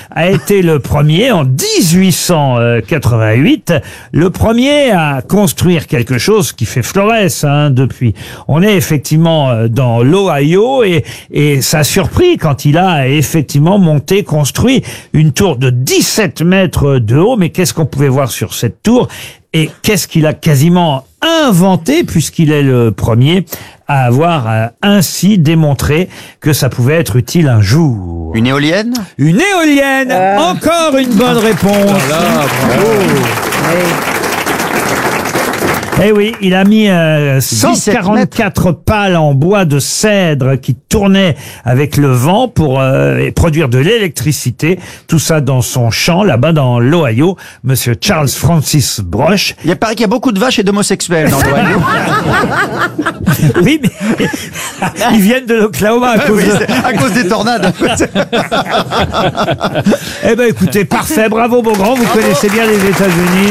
a été le premier, en 1888, le premier à construire quelque chose qui fait florès depuis. On est effectivement dans l'Ohio et ça a surpris quand il a effectivement construit une tour de 17 mètres de haut. Mais qu'est-ce qu'on pouvait voir sur cette tour? Et qu'est-ce qu'il a quasiment inventé, puisqu'il est le premier à avoir ainsi démontré que ça pouvait être utile un jour? Une éolienne? Une éolienne. Encore une bonne réponse. Eh oui, il a mis 144 pales en bois de cèdre qui tournaient avec le vent pour produire de l'électricité. Tout ça dans son champ, là-bas dans l'Ohio. Monsieur Charles Francis Broch. Il paraît qu'il y a beaucoup de vaches et d'homosexuels dans l'Ohio. Oui, mais ils viennent de l'Oklahoma à cause des tornades. Eh ben, écoutez, parfait. Bravo, Beaugrand. Vous connaissez bien les États-Unis.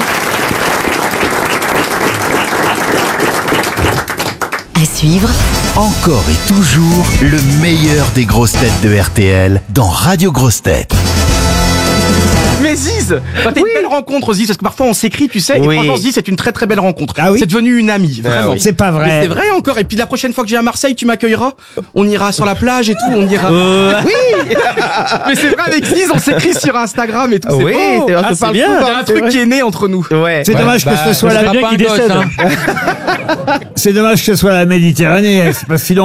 À suivre, encore et toujours le meilleur des grosses têtes de RTL dans Radio Grosses Têtes. Mais Ziz, t'as une belle rencontre, Ziz, parce que parfois on s'écrit, tu sais, et franchement Ziz, c'est une très très belle rencontre. Ah oui? C'est devenu une amie, vraiment. C'est pas vrai. Mais c'est vrai encore, et puis la prochaine fois que je viens à Marseille, tu m'accueilleras. On ira sur la plage et tout, on ira. Oui. Mais c'est vrai, avec Ziz, on s'écrit sur Instagram et tout, c'est beau. C'est bien. Il y a un truc qui est né entre nous. C'est dommage que ce soit la bien qui décède. C'est dommage que ce soit la Méditerranée, parce que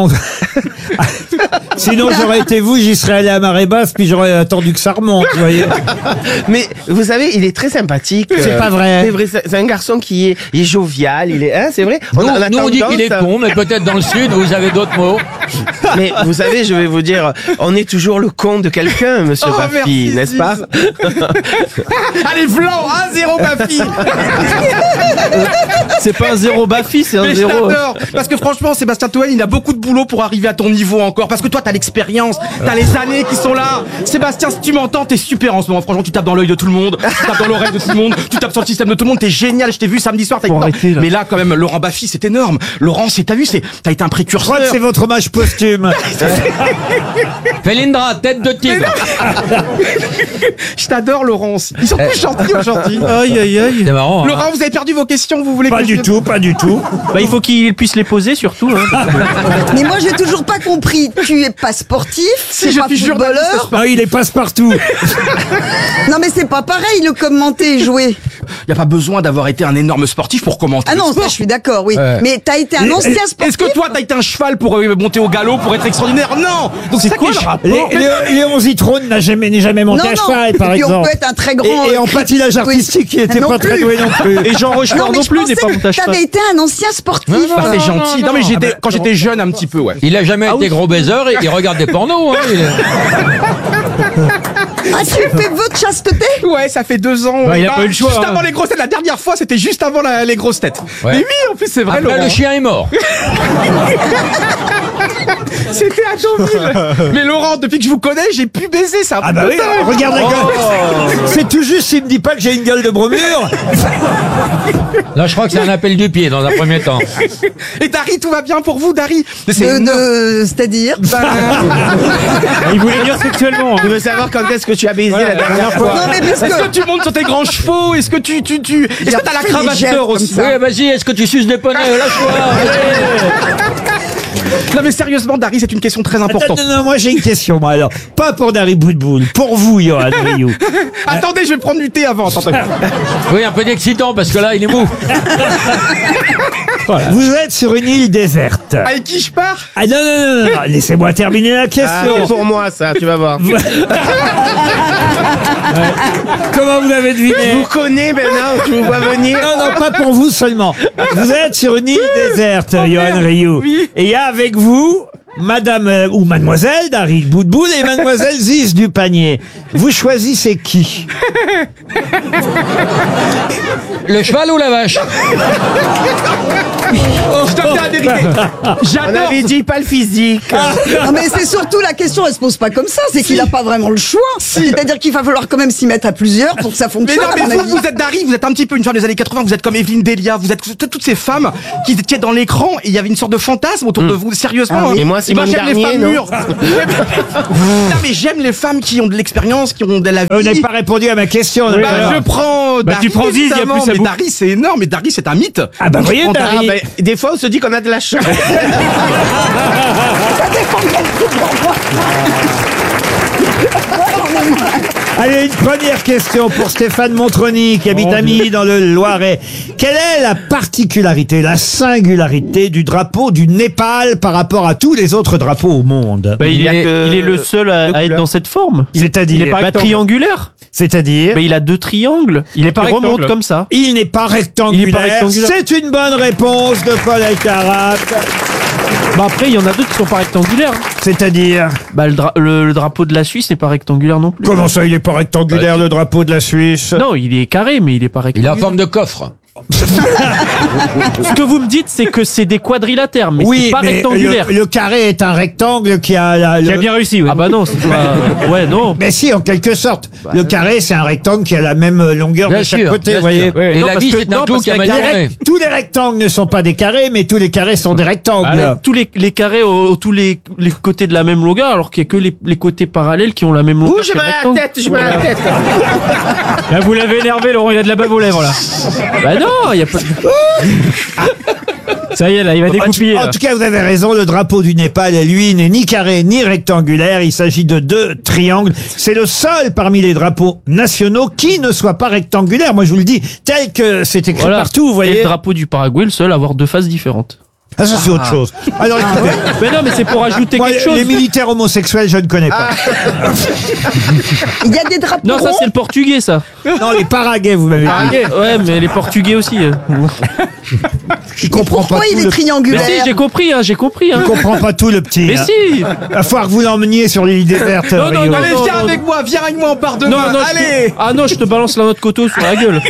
sinon j'aurais été vous, j'y serais allé à marée basse, puis j'aurais attendu que ça remonte, vous voyez. Mais vous savez, il est très sympathique. C'est pas vrai. C'est vrai, c'est un garçon qui est jovial, il est, c'est vrai. Nous on dit qu'il est con, mais peut-être dans le sud vous avez d'autres mots. Mais vous savez, je vais vous dire, on est toujours le con de quelqu'un, monsieur Baffy, n'est-ce pas? Allez, Vlan, 1-0 Baffy. C'est pas un 0 Baffy, c'est un Mais 0. je t'adore, parce que franchement, Sébastien Toen, il a beaucoup de boulot pour arriver à ton niveau encore, parce que toi, t'as l'expérience, t'as les années qui sont là. Sébastien, si tu m'entends, t'es super en ce moment. Franchement, tu tapes dans l'œil de tout le monde, tu tapes dans l'oreille de tout le monde, tu tapes sur le système de tout le monde, t'es génial. Je t'ai vu samedi soir, mais là, quand même, Laurent Baffy, c'est énorme. Laurent, t'as vu, t'as été un Je précurseur. crois que c'est votre hommage posthume. Felindra, tête de tigre. Je t'adore, Laurent. Ils sont tous gentils aujourd'hui. Aïe, aïe, aïe. C'est marrant. Laurent, vous avez perdu vos questions, vous voulez Pas du tout, pas du tout. Bah, il faut qu'il puisse les poser surtout. Mais moi, j'ai toujours pas compris. Tu es pas sportif, Si, c'est je pas suis footballeur. Ah, il est passe-partout. Non, mais c'est pas pareil, le commenter et jouer. Il y a pas besoin d'avoir été un énorme sportif pour commenter. Ah non, le sport. ça, je suis d'accord, oui. Mais t'as été un ancien sportif. Est-ce que toi, t'as été un cheval pour monter au galop, pour être extraordinaire? Non. Donc c'est quoi le rapport? Léon Zitrone n'est jamais monté à cheval, par et puis on exemple. peut être un très grand. Et en patinage artistique, il était Non pas très plus. doué non plus. Et Jean Rochefort non plus n'est pas monté à cheval. T'avais été un ancien sportif. Ah, c'est gentil. Non, mais quand j'étais jeune un petit peu, ouais. Il a jamais été gros baiser et il regarde des pornos. Ah, tu fais vœu de chasteté? Ouais, ça fait 2 ans. Bah, il a pas eu le choix, Juste hein. avant les grosses têtes. La dernière fois, c'était juste avant les grosses têtes. Ouais. Mais oui, en plus, c'est vrai, Après, Laurent. le chien est mort. C'était à Deauville. Mais Laurent, depuis que je vous connais, j'ai pu baiser ça. Ah bah oui, regarde la gueule. C'est tout juste s'il me dit pas que j'ai une gueule de bromure. Là, je crois que c'est un appel du pied dans un premier temps. Et Dari, tout va bien pour vous, Dari? C'est-à-dire? Il voulait dire sexuellement. Je veux savoir quand est-ce que tu as baisé la dernière fois. Non, mais parce Est-ce que. que tu montes sur tes grands chevaux? Est-ce que est-ce que t'as la fait des cravache gestes d'or comme aussi? ça. Oui, vas-y, est-ce que tu suces des poneys? Lâche-toi. Non mais sérieusement, Dari, c'est une question très importante. Non, moi j'ai une question, moi alors. Pas pour Dari Boudboul, pour vous, Johan Rioux. Attendez, je vais prendre du thé avant. Attendez. Oui, un peu d'excitant parce que là, il est mou. Voilà. Vous êtes sur une île déserte. Avec qui je pars? Ah non, laissez-moi terminer la Ah, question. c'est pour moi ça, tu vas voir. Comment vous avez deviné? Je vous connais maintenant, tu me vois venir. Non, pas pour vous seulement. Vous êtes sur une île déserte, Johan Rioux. Oui. Et il y a avec vous Madame ou Mademoiselle Dari Boudboul et Mademoiselle Ziz du Panier. Vous choisissez qui? Le cheval ou la vache? Je te tiens à vérité. On J'adore. avait dit pas le physique. Non, mais c'est surtout la question, elle se pose pas comme ça, c'est qu'il a pas vraiment le choix. C'est-à-dire qu'il va falloir quand même s'y mettre à plusieurs pour que ça Mais fonctionne. non, à mais mon avis. vous êtes Dari, vous êtes un petit peu une femme des années 80, vous êtes comme Evelyne Delia, vous êtes toutes ces femmes qui étaient dans l'écran et il y avait une sorte de fantasme autour de vous, sérieusement. Ah oui. Et moi, Simone j'aime les Garnier, femmes non mûres. Non, mais j'aime les femmes qui ont de l'expérience, qui ont de la vie. Vous n'avez pas répondu à ma question. Bah, alors. je prends Dari, tu prends Ziz, il y a évidemment, plus à mais bout. Dari, c'est énorme, mais Dari, c'est un mythe. Ah bah, voyez, Je prends Dari. Ah, ben, des fois, on se dit qu'on a de la chance. Allez, une première question pour Stéphane Montroni, qui habite à Milly dans le Loiret. Quelle est la particularité, la singularité du drapeau du Népal par rapport à tous les autres drapeaux au monde? Bah, il y a est que le seul à être dans cette forme. Il est C'est-à-dire, pas triangulaire. c'est-à-dire, Bah, il a 2 triangles. Il est pas remonte rectangle. comme ça. il n'est pas rectangulaire. Il n'est pas rectangulaire. C'est une bonne réponse de Paul Elkarat. Bah après, il y en a d'autres qui sont pas rectangulaires. C'est-à-dire, Bah le drapeau de la Suisse n'est pas rectangulaire non plus. comment ça, il n'est pas rectangulaire, le drapeau de la Suisse? Non, il est carré, mais il est pas Il est rectangulaire. en forme de coffre. Ce que vous me dites, c'est que c'est des quadrilatères, mais Oui, c'est pas mais rectangulaire. le carré est un rectangle qui a J'ai bien réussi, oui. Ah bah non, c'est pas... Ouais, non. Mais si, en quelque sorte. Le carré, c'est un rectangle qui a la même longueur Bien de chaque sûr, côté, bien vous voyez. sûr. Et Non, la parce vie, que- c'est non, un tout parce qui a qu'il y a mal des tourné. Tous les rectangles ne sont pas des carrés, mais tous les carrés sont des rectangles. Tous les carrés ont tous les côtés de la même longueur, alors qu'il y a que les côtés parallèles qui ont la même longueur. Ouh, j'ai que le mal à la rectangle. tête, j'ai mal à la tête. Là, vous l'avez énervé, Laurent, il a de la bave aux lèvres, là. Bah non, il y a pas de... Ça y est, là, il va découpiller. En là. tout cas, vous avez raison, le drapeau du Népal, lui, n'est ni carré ni rectangulaire. Il s'agit de 2 triangles. C'est le seul parmi les drapeaux nationaux qui ne soit pas rectangulaire. Moi, je vous le dis, tel que c'est écrit Voilà. partout, vous Et voyez. le drapeau du Paraguay, le seul à avoir 2 faces différentes. Ah, ça, c'est autre chose. Alors, écoutez, Mais non, mais c'est pour ajouter moi, quelque chose. les militaires homosexuels, je ne connais pas. Il y a des drapeaux Non, ça ronds. c'est le portugais, ça. Non, les Paraguais, vous m'avez dit. Ouais, mais les portugais aussi. Je comprends pas Pourquoi tout il est le... Mais triangulaire? si, j'ai compris, hein, j'ai compris. Hein. Je comprends pas tout, le petit. Mais hein. si. Va falloir que vous l'emmeniez sur l'île des Vertes. Non, non, Rio. non, Allez, non, viens non. avec moi, viens avec moi, on part de Non, moi. non, Allez. Ah non, je te balance la noix de coteau sur la gueule.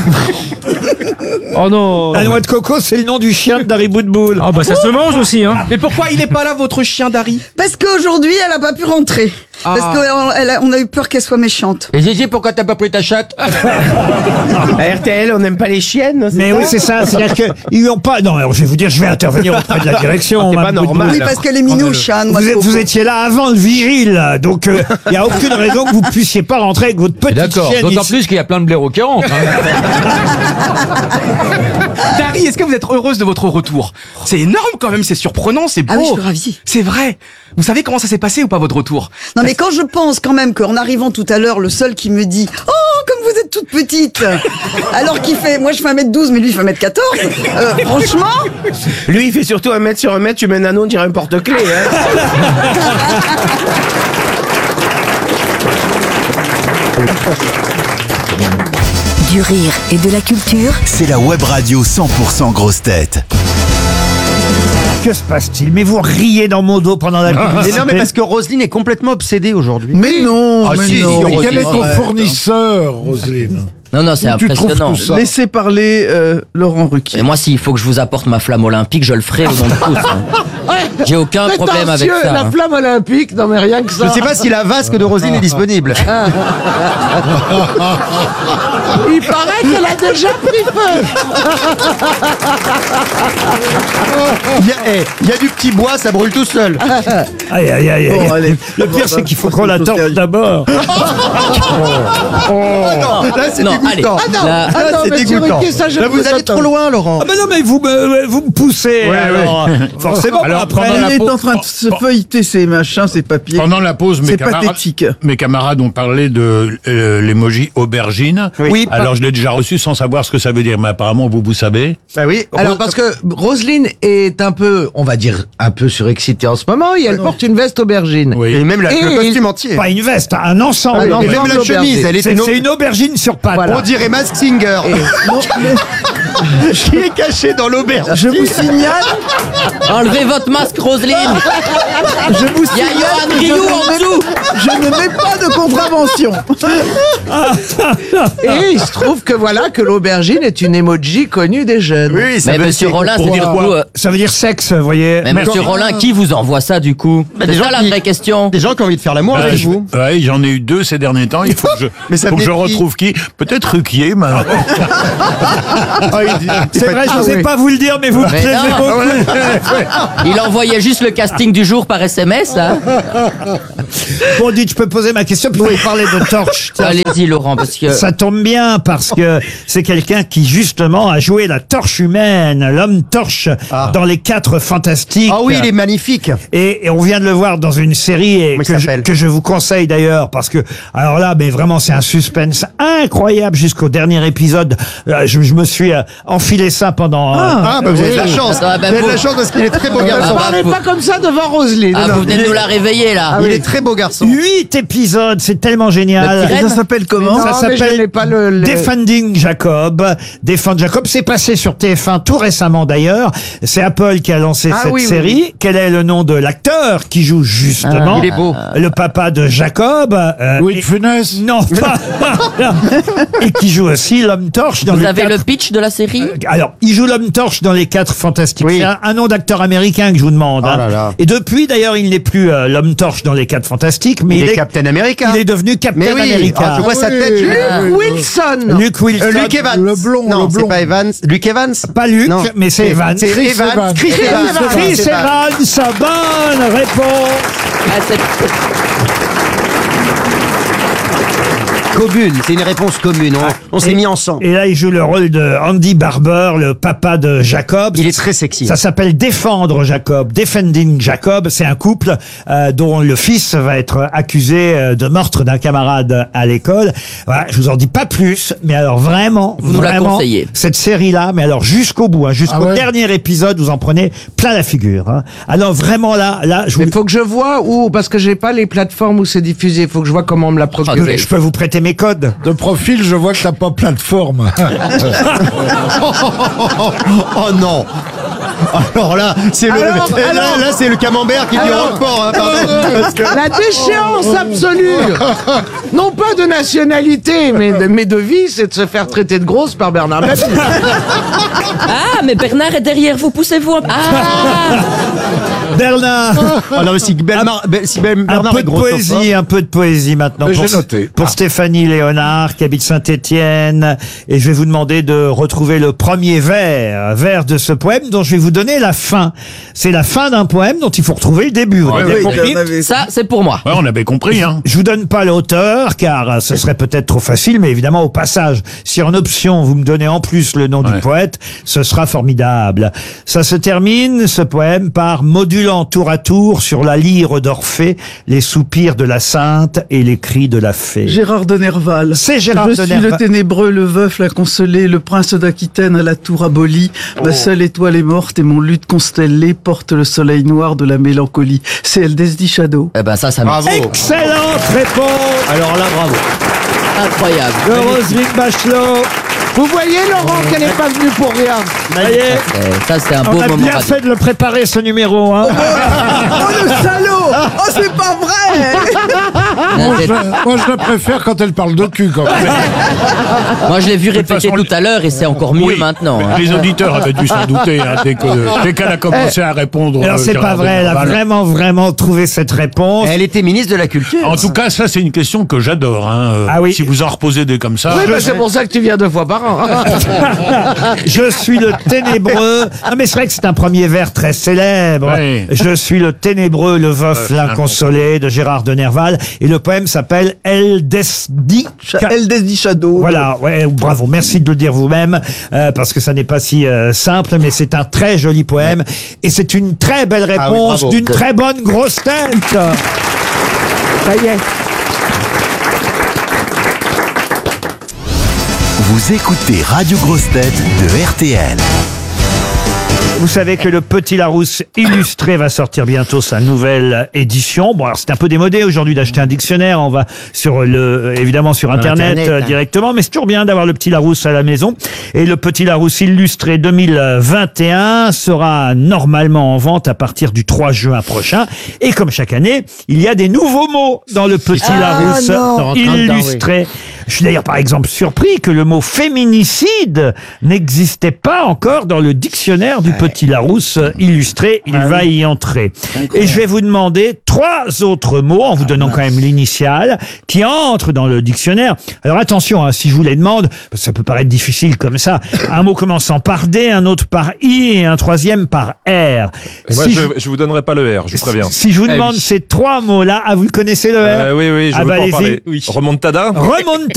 Oh non. La noix de coco, c'est le nom du chien de Dari Boudboul. Ah bah ça se mange aussi, hein. Mais pourquoi il est pas là, votre chien Dari? Parce qu'aujourd'hui, elle a pas pu rentrer. Parce qu'on a eu peur qu'elle soit méchante. Et Zizi, pourquoi t'as pas pris ta chatte? À RTL, on n'aime pas les chiennes. Mais oui, c'est ça. C'est-à-dire qu'ils n'ont pas. Non, alors je vais vous dire, je vais intervenir auprès de la direction. C'est pas Mme Boudboul. normal. Oui, parce qu'elle est minouche, hein, noix de coco. Vous étiez là avant le vigile, là. Donc il n'y a aucune raison que vous puissiez pas rentrer avec votre petite D'accord, chienne d'autant ici. plus qu'il y a plein de blaireaux qui rentrent. Dari, est-ce que vous êtes heureuse de votre retour? C'est énorme quand même, c'est surprenant, c'est beau. Ah oui, je suis ravie. C'est vrai. Vous savez comment ça s'est passé ou pas votre retour? Non, mais quand je pense quand même qu'en arrivant tout à l'heure, le seul qui me dit « Oh, comme vous êtes toute petite !» Alors qu'il fait... Moi, je fais 1m12, mais lui, il fait 1m14. Franchement, Lui, il fait surtout 1 mètre sur 1 mètre, tu mets un anneau, on dirait un porte-clés. Hein. Du rire et de la culture. C'est la web radio 100% grosse tête. Que se passe-t-il? Mais vous riez dans mon dos pendant la publicité. Mais non, mais parce que Roselyne est complètement obsédée aujourd'hui. Mais non, mais si, non. si, Quel est ton arrête, fournisseur, Roselyne? Non, non, c'est Où tu trouves impressionnant. tout ça? Laissez parler Laurent Ruquier. Et moi, s'il faut que je vous apporte ma flamme olympique, je le ferai au nom de tous. hein. J'ai aucun problème avec ça. La hein. flamme olympique, non mais rien que ça. Je sais pas si la vasque de Roselyne est disponible. Il paraît qu'elle a déjà pris feu. Il y a du petit bois, ça brûle tout seul. Aïe, aïe, aïe, aïe. Bon, allez. Le pire, c'est qu'il faut qu'on la torche d'abord. Là, c'est Non, dégoûtant. allez. Là, Ah non, c'est mais dégoûtant. Ruquier, ça, je Là, vous vous allez attends. trop loin, Laurent. Ah ben non, mais vous me poussez. Alors, forcément, Alors, après... pendant Il la est pause- en train de se feuilleter ses machins, ses papiers. Pendant la pause, C'est pathétique. mes camarades ont parlé de l'emoji aubergine. Oui. Alors, je l'ai déjà reçu sans savoir ce que ça veut dire, mais apparemment, vous savez. Bah oui. Alors parce que Roselyne est un peu, on va dire, un peu surexcitée en ce moment et elle porte une veste aubergine. Oui. Et même le Et- costume entier. Pas une veste, un ensemble. Ah, Et non, même ensemble la chemise, aubergine. elle est C'est une aubergine sur pattes. Voilà. On dirait Mask Singer. Qui est caché dans l'auberge. Je vous signale, Enlevez votre masque, Roselyne. je vous Il y a signale Johan que Rioux en dessous. je ne mets pas de contravention. Et il se trouve que voilà que l'aubergine est une emoji connue des jeunes. Oui, ça Mais veut monsieur dire- Rollin, pour c'est dire du quoi coup, Ça veut dire sexe, vous voyez. mais monsieur Rollin, qui vous envoie ça du coup? C'est ça la vraie question. Des gens qui ont envie de faire l'amour avec vous. Ouais, j'en ai eu 2 ces derniers temps. Il faut que je, Mais ça faut que je venait de qui retrouve qui. Peut-être Ruquier, mais... Oh, C'est vrai, je n'osais pas vous le dire, mais vous me Mais plaisez non. beaucoup. Il envoyait juste le casting du jour par SMS. Hein. Bon, dites, je peux poser ma question, puis vous parler de Torche. Tiens, Allez-y, Laurent, parce que. ça tombe bien, parce que c'est quelqu'un qui, justement, a joué la torche humaine, l'homme torche, dans les 4 Fantastiques. Ah oui, il est magnifique. Et on vient de le voir dans une série et que je vous conseille d'ailleurs, parce que, alors là, mais vraiment, c'est un suspense incroyable jusqu'au dernier épisode. Je me suis enfilé ça pendant... Bah vous avez de la chance. Attends, bah, vous avez de vous- la chance parce qu'il est très beau Ne garçon. parlez pas comme ça devant Roselyne. Ah, vous venez de nous la réveiller, là. Il est très beau garçon. 8 épisodes, c'est tellement génial. Le petit Ça s'appelle comment? Ça Non, mais je s'appelle n'ai pas le- Defending Jacob. Defend Jacob, c'est passé sur TF1 tout récemment d'ailleurs. C'est Apple qui a lancé Ah cette oui, oui, série. oui. Quel est le nom de l'acteur qui joue justement Il est beau. le papa de Jacob? Louis de Funès. Non, pas. Et qui joue aussi l'homme torche dans Vous les avez 4... le pitch de la série Alors, il joue l'homme torche dans les 4 Fantastiques. Oui. C'est un nom d'acteur américain que je vous demande. Oh hein. là là. Et depuis, d'ailleurs, il n'est plus l'homme torche dans les 4 Fantastiques, mais Il est Captain America. il est devenu Captain Mais oui, America. je vois sa tête. Luke Wilson. Luke Wilson. Luke Evans. Le blond, Non, le c'est blond. pas Evans. Luke Evans. Pas Luke, Non. mais c'est Evans. C'est Chris Evans. Evans. Chris Evans. Chris C'est pas- Evans, bonne réponse. Ah, c'est- Commune, c'est une réponse commune. On s'est mis ensemble. Et là, il joue le rôle de Andy Barber, le papa de Jacob. Il est très sexy. Ça s'appelle Défendre Jacob, Defending Jacob. C'est un couple dont le fils va être accusé de meurtre d'un camarade à l'école. Voilà, je vous en dis pas plus, mais alors vraiment, Vous nous la vraiment, conseillez. cette série-là, mais alors jusqu'au bout, hein, jusqu'au Ah ouais dernier épisode, vous en prenez plein la figure. Hein. Alors vraiment là, je vous... Il faut que je vois où, parce que j'ai pas les plateformes où c'est diffusé. Il faut que je vois comment on me l'a procurer. Je peux vous prêter mes codes. De profil, je vois que t'as pas plein de formes. Oh non. Alors là, c'est le, là, c'est le camembert qui dit encore. Hein, pardon. Parce que- La déchéance absolue. Non pas de nationalité, mais de vie, c'est de se faire traiter de grosse par Bernard Mabille. Ah, mais Bernard est derrière vous, poussez-vous. Ah Bernard, Oh non, mais si Bernard un peu est de gros. poésie, un peu de poésie maintenant. J'ai noté. Pour Stéphanie Léonard, qui habite Saint-Étienne. Et je vais vous demander de retrouver le premier vers de ce poème dont je vais vous donner la fin. C'est la fin d'un poème dont il faut retrouver le début. Vous avez compris ? Ça, c'est pour moi. Ouais, on avait compris, hein. Je vous donne pas l'auteur, car ce serait peut-être trop facile, mais évidemment, au passage, si en option, vous me donnez en plus le nom du poète, ce sera formidable. Ça se termine, ce poème, par modulant tour à tour sur la lyre d'Orphée les soupirs de la sainte et les cris de la fée. Gérard de Nerval. C'est Gérard Je de suis Nerval. le ténébreux, le veuf, l'inconsolé, le prince d'Aquitaine à la tour abolie. Ma seule étoile est morte et mon luth constellé porte le soleil noir de la mélancolie. C'est Eldesdi Shadow. Eh ben ça me... Bravo. Excellente réponse Alors là, bravo. Incroyable. de Roselyne Bachelot. Vous voyez, Laurent, qu'elle n'est pas venue pour rien. Ça y est, Ça, c'est un on beau a moment bien radio. fait de le préparer, ce numéro. Hein. Oh le salaud! Oh c'est pas vrai! Moi, je la préfère quand elle parle de cul, quand même. Moi, je l'ai vu De toute répéter façon, tout à l'heure et c'est encore mieux Oui, maintenant. hein. Les auditeurs avaient dû s'en douter, hein, dès qu'elle a commencé à répondre. Alors, c'est pas Gérard vrai, elle a Denerval. vraiment trouvé cette réponse. Elle était ministre de la Culture. En tout cas, ça, c'est une question que j'adore. Hein. Ah oui. Si vous en reposez des comme ça. Oui, bah, c'est pour ça que tu viens 2 fois par an. Je suis le ténébreux. Ah, mais c'est vrai que c'est un premier vers très célèbre. Oui. Je suis le ténébreux, le veuf, l'inconsolé de Gérard de Nerval. Et le poème s'appelle Eldesdi. Eldesdi Shadow. Voilà, ouais, bravo. Merci de le dire vous-même, parce que ça n'est pas si simple, mais c'est un très joli poème. Et c'est une très belle réponse bravo. d'une très bonne grosse tête. Ça y est. Vous écoutez Radio Grosse Tête de RTL. Vous savez que le Petit Larousse illustré va sortir bientôt sa nouvelle édition. Bon, alors c'est un peu démodé aujourd'hui d'acheter un dictionnaire. On va évidemment sur Internet, Internet, hein. directement, mais c'est toujours bien d'avoir le Petit Larousse à la maison. Et le Petit Larousse illustré 2021 sera normalement en vente à partir du 3 juin prochain. Et comme chaque année, il y a des nouveaux mots dans le Petit Larousse non. illustré. Je suis d'ailleurs par exemple surpris que le mot féminicide n'existait pas encore dans le dictionnaire du Petit Larousse illustré. Il va y entrer. Et je vais vous demander 3 autres mots, en vous donnant quand même l'initiale, qui entrent dans le dictionnaire. Alors attention, hein, si je vous les demande, parce que ça peut paraître difficile comme ça, un mot commençant par D, un autre par I et un troisième par R. Et moi, je vous donnerai pas le R, je vous préviens. Si je vous demande ces 3 mots-là, vous connaissez le R? Oui, je veux pas en allez-y. parler. Remontada. Remontada.